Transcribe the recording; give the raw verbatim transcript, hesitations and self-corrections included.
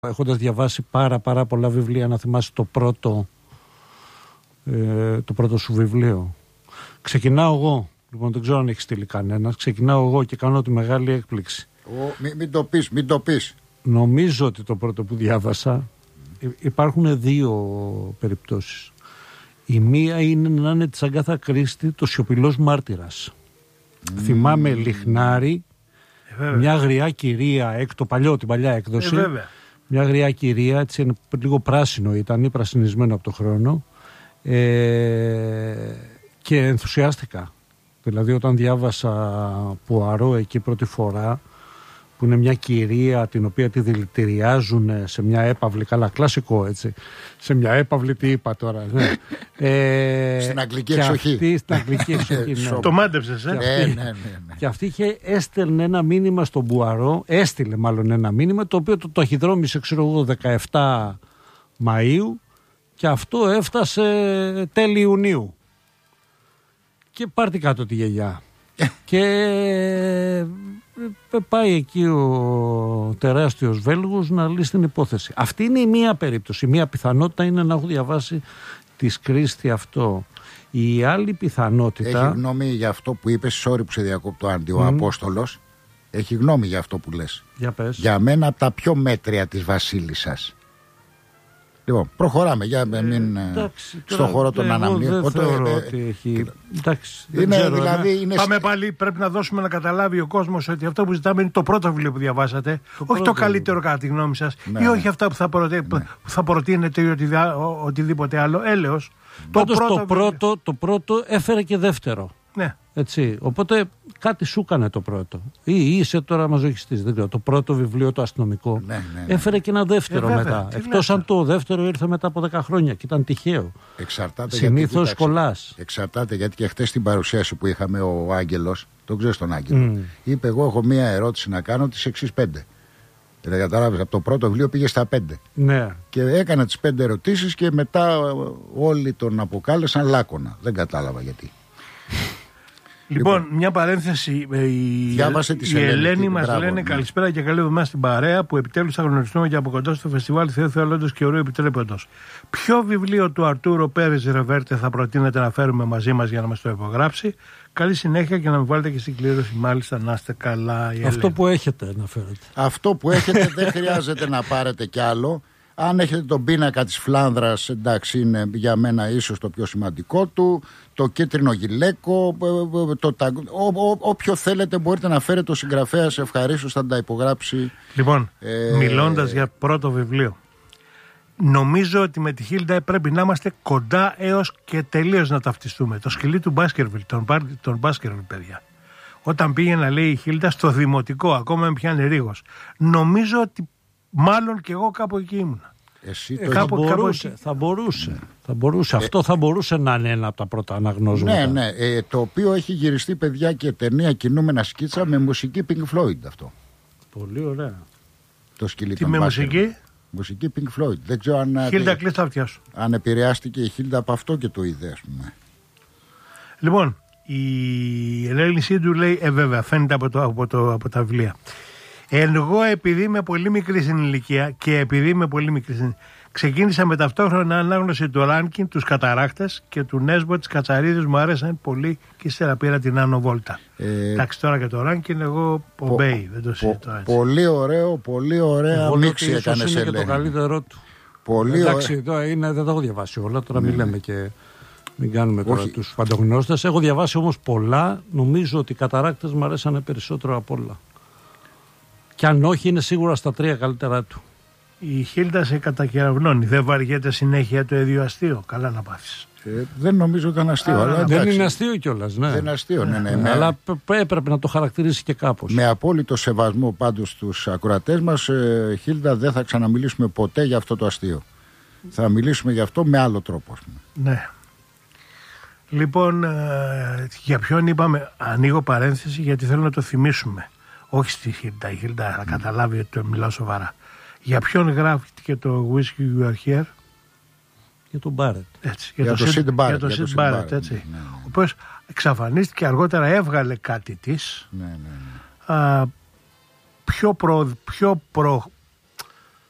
έχοντας διαβάσει πάρα πάρα πολλά βιβλία, να θυμάσαι το πρώτο, ε, το πρώτο σου βιβλίο. Ξεκινάω εγώ, λοιπόν δεν ξέρω αν έχει στείλει κανένας, ξεκινάω εγώ και κάνω τη μεγάλη έκπληξη. Ο, μην, μην το πεις, μην το πεις. Νομίζω ότι το πρώτο που διάβασα, υπάρχουν δύο περιπτώσεις. Η μία είναι να είναι της Αγκάθα Κρίστη, το Σιωπηλός Μάρτυρας. Mm. Θυμάμαι Λιχνάρη, ε, μια γριά κυρία, εκ το παλιό, την παλιά έκδοση. Ε, μια γριά κυρία, έτσι είναι λίγο πράσινο ήταν, ή πρασινισμένο από το χρόνο. Ε, και ενθουσιάστηκα. Δηλαδή όταν διάβασα Πουαρό εκεί πρώτη φορά, που είναι μια κυρία την οποία τη δηλητηριάζουν σε μια έπαυλη, καλά κλασικό έτσι, σε μια έπαυλη, τι είπα τώρα, ναι. ε, στην αγγλική εξοχή. Αυτή, στην αγγλική εξοχή, ναι. Το μάντεψες, ε? Και αυτή, ναι, ναι, ναι. Και αυτή είχε, έστελνε ένα μήνυμα στον Πουαρό, έστειλε μάλλον ένα μήνυμα, το οποίο το ταχυδρόμησε, ξέρω εγώ, δεκαεφτά Μαΐου, και αυτό έφτασε τέλη Ιουνίου. Και πάρτε κάτω τη γιαγιά. Και πάει εκεί ο τεράστιος Βέλγος να λύσει την υπόθεση. Αυτή είναι η μία περίπτωση. Η μία πιθανότητα είναι να έχω διαβάσει της Κρίστη αυτό. Η άλλη πιθανότητα... Έχει γνώμη για αυτό που είπες, sorry που σε διακόπτω Άντι, ο mm. Απόστολος. Έχει γνώμη για αυτό που λες. Για πες. Για μένα από τα πιο μέτρια της Βασίλισσας. Λοιπόν, προχωράμε για να μην εντάξει, στον χώρο των αναμνήων. Δεν θεωρώ ε, ότι έχει... Εντάξει, δεν είναι, ξέρω, δηλαδή, είναι... Πάμε πάλι, πρέπει να δώσουμε να καταλάβει ο κόσμος ότι αυτό που ζητάμε είναι το πρώτο βιβλίο που διαβάσατε, το όχι πρώτο, το καλύτερο κατά τη γνώμη σας, ναι, ή όχι αυτά που θα, προτε... ναι. που θα προτείνετε ή οτι... οτιδήποτε άλλο. Έλεος. Το πρώτο, το, πρώτο, το πρώτο έφερε και δεύτερο. Ναι. Έτσι. Οπότε κάτι σου έκανε το πρώτο. Ή είσαι τώρα μαζοχιστής, δεν ξέρω. Το πρώτο βιβλίο, το αστυνομικό, ναι, ναι, ναι. έφερε και ένα δεύτερο ε, μετά. Εκτός αν το δεύτερο ήρθε μετά από δέκα χρόνια και ήταν τυχαίο. Συνήθως κολλάς. Εξαρτάται, γιατί και χτες στην παρουσίαση που είχαμε ο Άγγελος, τον ξέρεις τον Άγγελο, mm. είπε: εγώ έχω μία ερώτηση να κάνω τις εξής πέντε. Δεν καταλάβεις, από το πρώτο βιβλίο πήγε στα πέντε. Ναι. Και έκανε τις πέντε ερωτήσεις και μετά όλοι τον αποκάλεσαν Λάκωνα. Δεν κατάλαβα γιατί. Λοιπόν, λοιπόν, μια παρένθεση. Η, η Ελένη, Ελένη μας λένε ναι. Καλησπέρα και καλή εβδομάδα στην παρέα που επιτέλους θα γνωριστούμε και από κοντά στο φεστιβάλ Θεού Θεολόντος και Ορού Επιτρέποντος. Ποιο βιβλίο του Αρτούρο Πέρες Ρεβέρτε θα προτείνετε να φέρουμε μαζί μας για να μας το υπογράψει? Καλή συνέχεια και να με βάλετε και στην κλήρωση, μάλιστα, να είστε καλά. Η Αυτό που έχετε να φέρετε. Αυτό που έχετε δεν χρειάζεται να πάρετε κι άλλο. Αν έχετε τον πίνακα της Φλάνδρας, εντάξει, είναι για μένα ίσως το πιο σημαντικό του. Το κίτρινο γυλαίκο, το ταγκ... Ό, ό, όποιο θέλετε μπορείτε να φέρετε, ο συγγραφέας ευχαρίστως θα τα υπογράψει. Λοιπόν, ε... μιλώντας για πρώτο βιβλίο, νομίζω ότι με τη Χίλντα πρέπει να είμαστε κοντά έως και τελείως να ταυτιστούμε. Το σκυλί του Μπάσκερβιλ, τον, τον Μπάσκερβιλ, παιδιά. Όταν πήγε να λέει η Χίλντα στο δημοτικό, ακόμα με πιάνει ρίγος. Νομίζω ότι μάλλον και εγώ κάπου εκεί ήμουνα. Εσύ ε, κάπου, θα, μπορούσε, κάπου... θα μπορούσε, θα μπορούσε. Ε, Αυτό θα μπορούσε να είναι ένα από τα πρώτα αναγνώσματα. Ναι, ναι. Ε, το οποίο έχει γυριστεί, παιδιά, και ταινία κινούμενα σκίτσα με μουσική Pink Floyd αυτό. Πολύ ωραία. Το σκυλί Τι με μουσική? Μουσική Pink Floyd. Δεν ξέρω αν, Χίλντα, κλείς τα αυτιά σου. αν επηρεάστηκε η Χίλντα από αυτό και το είδε, ας πούμε. Λοιπόν, η Ελένη Σίντου λέει, ε βέβαια, φαίνεται από, το, από, το, από τα βιβλία. Εγώ επειδή είμαι πολύ μικρή στην ηλικία και επειδή είμαι πολύ μικρή στην... ξεκίνησα με ταυτόχρονα ανάγνωση του Ράνκιν, τους Καταράκτες και του Νέσμπο της Κατσαρίδης, μου άρεσαν πολύ και ύστερα πήρα την Άνω Βόλτα. Ε... Εντάξει, τώρα και το Ράνκιν εγώ ο Μπέι, δεν το συζητώ έτσι. Πολύ ωραίο, πολύ ωραία μίξη έκανε σε είναι και το καλύτερό του. Πολύ Εντάξει, τώρα είναι, δεν τα έχω διαβάσει όλα, τώρα ναι. μην λέμε και... Μην κάνουμε τώρα τους παντογνώστες. Έχω διαβάσει όμως πολλά, νομίζω ότι οι Καταράκτες μου αρέσανε περισσότερο από όλα. Και αν όχι, είναι σίγουρα στα τρία καλύτερά του. Η Χίλντα σε κατακεραυνώνει. Δεν βαριέται συνέχεια το ίδιο αστείο. Καλά να πάθεις. Ε, δεν νομίζω ότι ήταν αστείο. Α, αλλά δεν εντάξει. Είναι αστείο κιόλας. Ναι. Δεν είναι αστείο, ναι, ναι, ναι. Αλλά έπρεπε να το χαρακτηρίσει και κάπως. Με απόλυτο σεβασμό πάντως στους ακροατές μας, ε, Χίλντα, δεν θα ξαναμιλήσουμε ποτέ για αυτό το αστείο. Θα μιλήσουμε για αυτό με άλλο τρόπο. Ναι. Λοιπόν, ε, για ποιον είπαμε, ανοίγω παρένθεση γιατί θέλω να το θυμίσουμε. Όχι στη Χίλντα, η Χίλντα θα καταλάβει ότι το μιλάω σοβαρά. Για ποιον γράφτηκε το Whiskey You Are Here? Για τον Μπάρετ. Έτσι, για, για το Σιντ Μπάρετ. Για το Σιντ Μπάρετ, έτσι. Ναι, ναι, ναι. Ο οποίος εξαφανίστηκε, αργότερα έβγαλε κάτι της. Ναι, ναι, ναι. Α, πιο, προ, πιο προ,